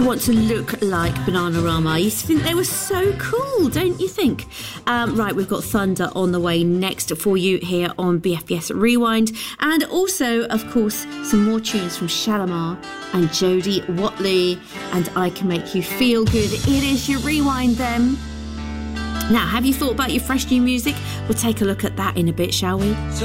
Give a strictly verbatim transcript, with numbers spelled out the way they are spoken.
to want to look like Bananarama. I used to think they were so cool, don't you think? Um, right, we've got Thunder on the way next for you here on B F B S Rewind. And also, of course, some more tunes from Shalimar and Jodie Watley. And I Can Make You Feel Good. It is your Rewind then. Now, have you thought about your fresh new music? We'll take a look at that in a bit, shall we?